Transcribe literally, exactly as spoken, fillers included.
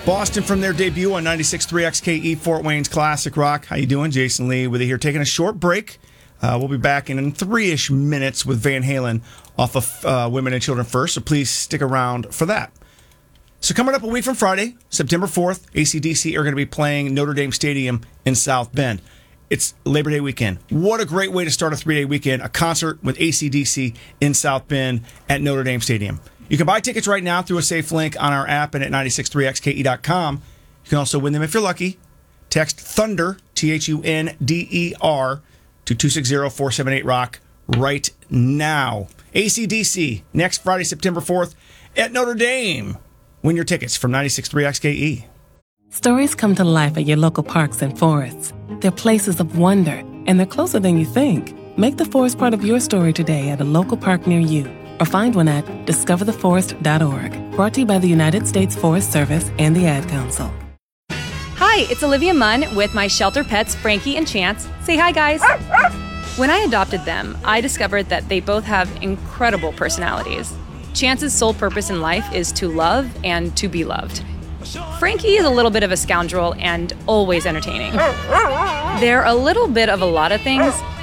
Boston from their debut on ninety-six point three X K E, Fort Wayne's Classic Rock. How you doing? Jason Lee with you here, taking a short break. Uh, we'll be back in three-ish minutes with Van Halen off of uh, Women and Children First, so please stick around for that. So coming up a week from Friday, September fourth, A C D C are going to be playing Notre Dame Stadium in South Bend. It's Labor Day weekend. What a great way to start a three-day weekend, a concert with A C D C in South Bend at Notre Dame Stadium. You can buy tickets right now through a safe link on our app and at ninety-six point three X K E dot com. You can also win them if you're lucky. Text THUNDER, T H U N D E R, to two six zero, four seven eight, ROCK right now. A C D C, next Friday, September fourth, at Notre Dame. Win your tickets from ninety-six point three X K E. Stories come to life at your local parks and forests. They're places of wonder, and they're closer than you think. Make the forest part of your story today at a local park near you, or find one at discover the forest dot org. Brought to you by the United States Forest Service and the Ad Council. Hi, it's Olivia Munn with my shelter pets, Frankie and Chance. Say hi, guys. When I adopted them, I discovered that they both have incredible personalities. Chance's sole purpose in life is to love and to be loved. Frankie is a little bit of a scoundrel and always entertaining. They're a little bit of a lot of things,